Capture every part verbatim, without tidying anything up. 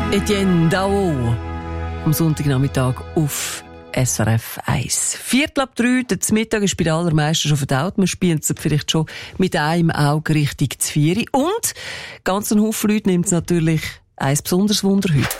Etienne Dao am Sonntagnachmittag auf S R F eins. Viertel ab drei, der Mittag ist bei den allermeisten schon verdaut. Man spielt es vielleicht schon mit einem Auge Richtung Zvieri. Und ganz ein Haufen Leute nimmt es natürlich ein besonderes Wunder heute.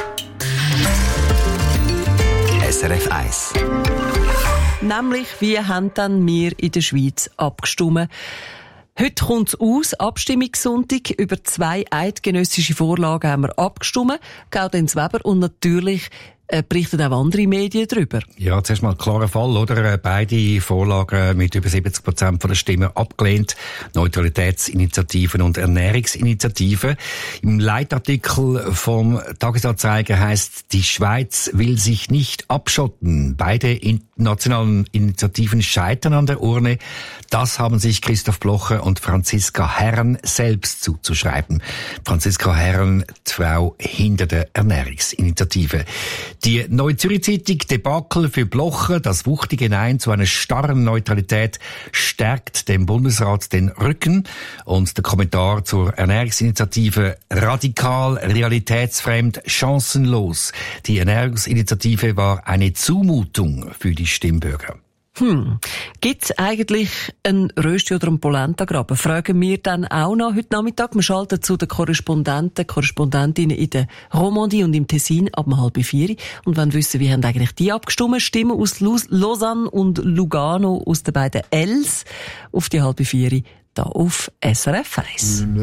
S R F eins. Nämlich, wie haben dann wir in der Schweiz abgestimmt? Heute kommt es aus, Abstimmungssonntag. Über zwei eidgenössische Vorlagen haben wir abgestimmt. Gaudenz Weber und natürlich äh, berichten auch andere Medien darüber. Ja, zuerst mal ein klarer Fall, oder? Beide Vorlagen mit über siebzig Prozent der Stimmen abgelehnt. Neutralitätsinitiativen und Ernährungsinitiativen. Im Leitartikel vom Tagesanzeiger heisst, die Schweiz will sich nicht abschotten. Beide nationalen Initiativen scheitern an der Urne. Das haben sich Christoph Blocher und Franziska Herren selbst zuzuschreiben. Franziska Herren, die Frau hinter der Ernährungsinitiative. Die Neue Zürcher Zeitung Debakel für Blocher, das wuchtige Nein zu einer starren Neutralität, stärkt dem Bundesrat den Rücken. Und der Kommentar zur Ernährungsinitiative radikal, realitätsfremd, chancenlos. Die Ernährungsinitiative war eine Zumutung für die Stimmbürger. Hm. Gibt's eigentlich einen Rösti oder einen Polenta-Graben? Fragen wir dann auch noch heute Nachmittag. Wir schalten zu den Korrespondenten, Korrespondentinnen in der Romandie und im Tessin ab halb vier. Und wollen wissen, wie haben eigentlich die abgestimmt? Stimmen aus Lausanne und Lugano aus den beiden Ls auf die halb vier da auf S R F eins.